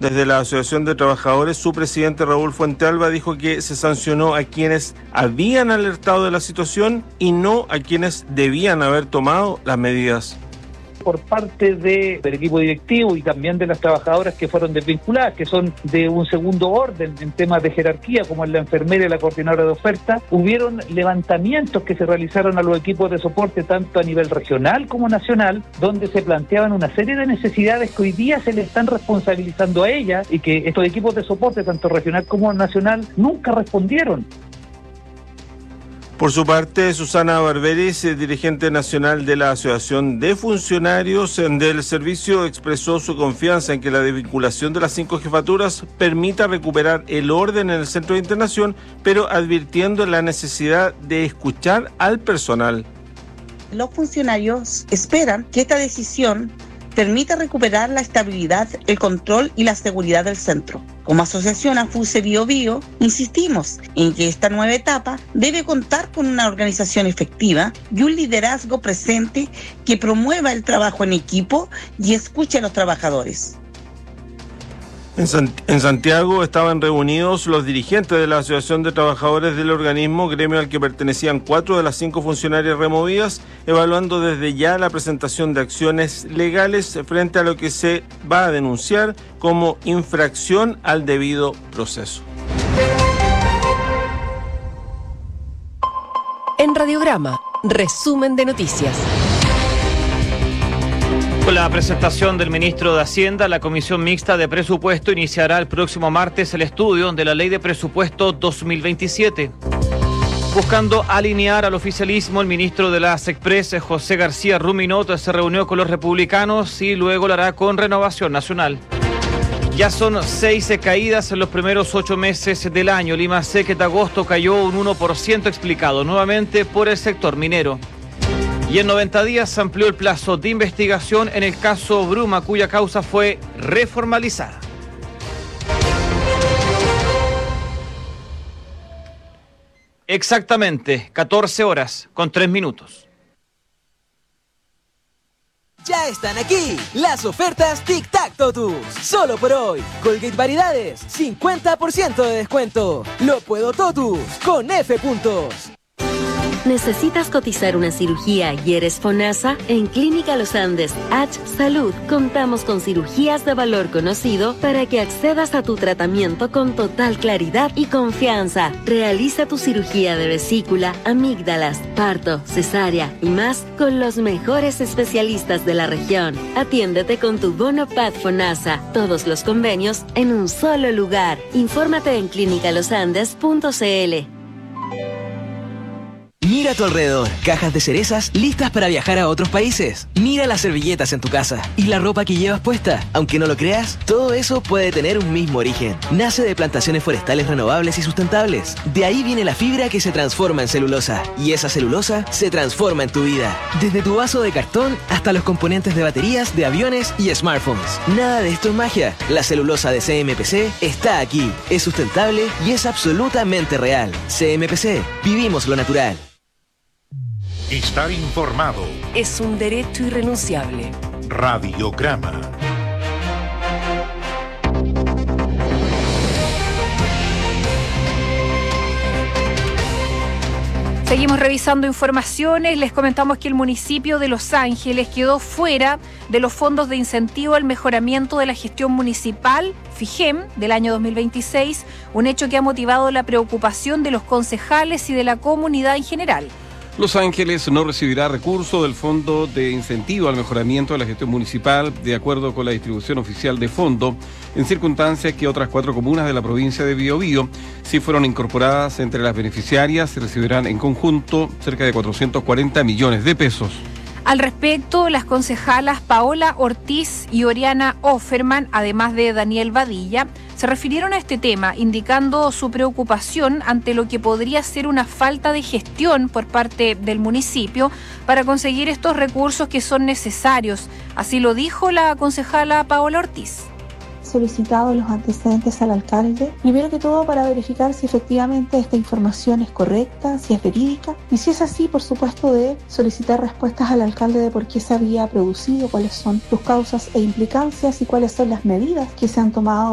Desde la Asociación de Trabajadores, su presidente Raúl Fuentealba dijo que se sancionó a quienes habían alertado de la situación y no a quienes debían haber tomado las medidas. Por parte del equipo directivo y también de las trabajadoras que fueron desvinculadas, que son de un segundo orden en temas de jerarquía, como es la enfermera y la coordinadora de oferta, hubieron levantamientos que se realizaron a los equipos de soporte tanto a nivel regional como nacional, donde se planteaban una serie de necesidades que hoy día se le están responsabilizando a ellas y que estos equipos de soporte, tanto regional como nacional, nunca respondieron. Por su parte, Susana Barberis, dirigente nacional de la Asociación de Funcionarios del Servicio, expresó su confianza en que la desvinculación de las 5 jefaturas permita recuperar el orden en el centro de internación, pero advirtiendo la necesidad de escuchar al personal. Los funcionarios esperan que esta decisión permita recuperar la estabilidad, el control y la seguridad del centro. Como asociación AFUSE Bio Bio, insistimos en que esta nueva etapa debe contar con una organización efectiva y un liderazgo presente que promueva el trabajo en equipo y escuche a los trabajadores. En Santiago estaban reunidos los dirigentes de la Asociación de Trabajadores del organismo, gremio al que pertenecían 4 de las 5 funcionarias removidas, evaluando desde ya la presentación de acciones legales frente a lo que se va a denunciar como infracción al debido proceso. En Radiograma, resumen de noticias. Con la presentación del ministro de Hacienda, la Comisión Mixta de Presupuesto iniciará el próximo martes el estudio de la Ley de Presupuesto 2027. Buscando alinear al oficialismo, el ministro de la SECPRES, José García Ruminot, se reunió con los republicanos y luego lo hará con Renovación Nacional. Ya son 6 caídas en los primeros 8 meses del año. El IMASEC de agosto cayó un 1%, explicado nuevamente por el sector minero. Y en 90 días se amplió el plazo de investigación en el caso Bruma, cuya causa fue reformalizada. Exactamente, 14 horas con 3 minutos. Ya están aquí las ofertas Tic Tac Totus. Solo por hoy. Colgate Variedades, 50% de descuento. Lo puedo Totus con F puntos. ¿Necesitas cotizar una cirugía y eres FONASA? En Clínica Los Andes, H Salud, contamos con cirugías de valor conocido para que accedas a tu tratamiento con total claridad y confianza. Realiza tu cirugía de vesícula, amígdalas, parto, cesárea y más con los mejores especialistas de la región. Atiéndete con tu bono PAD FONASA. Todos los convenios en un solo lugar. Infórmate en clinicalosandes.cl. Mira a tu alrededor, cajas de cerezas listas para viajar a otros países. Mira las servilletas en tu casa y la ropa que llevas puesta. Aunque no lo creas, todo eso puede tener un mismo origen. Nace de plantaciones forestales renovables y sustentables. De ahí viene la fibra que se transforma en celulosa. Y esa celulosa se transforma en tu vida. Desde tu vaso de cartón hasta los componentes de baterías, de aviones y smartphones. Nada de esto es magia. La celulosa de CMPC está aquí. Es sustentable y es absolutamente real. CMPC, vivimos lo natural. Estar informado Es un derecho irrenunciable. Radiograma. Seguimos revisando informaciones. Les comentamos que el municipio de Los Ángeles quedó fuera de los fondos de incentivo al mejoramiento de la gestión municipal, FIGEM, del año 2026, un hecho que ha motivado la preocupación de los concejales y de la comunidad en general. Los Ángeles no recibirá recursos del Fondo de Incentivo al Mejoramiento de la Gestión Municipal, de acuerdo con la distribución oficial de fondo, en circunstancias que otras 4 comunas de la provincia de Biobío sí fueron incorporadas entre las beneficiarias y recibirán en conjunto cerca de 440 millones de pesos. Al respecto, las concejalas Paola Ortiz y Oriana Offerman, además de Daniel Badilla, se refirieron a este tema, indicando su preocupación ante lo que podría ser una falta de gestión por parte del municipio para conseguir estos recursos que son necesarios. Así lo dijo la concejala Paola Ortiz. Solicitado los antecedentes al alcalde, primero que todo para verificar si efectivamente esta información es correcta, si es verídica, y si es así, por supuesto, de solicitar respuestas al alcalde de por qué se había producido, cuáles son sus causas e implicancias y cuáles son las medidas que se han tomado